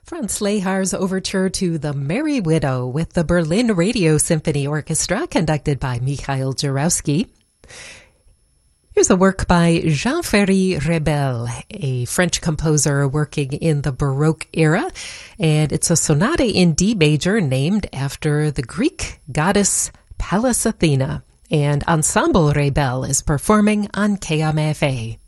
Franz Lehar's overture to The Merry Widow with the Berlin Radio Symphony Orchestra, conducted by Mikhail Jarowski. Here's a work by Jean-Ferry Rebel, a French composer working in the Baroque era, and it's a sonata in D major named after the Greek goddess Pallas Athena, and Ensemble Rebel is performing on KMFA.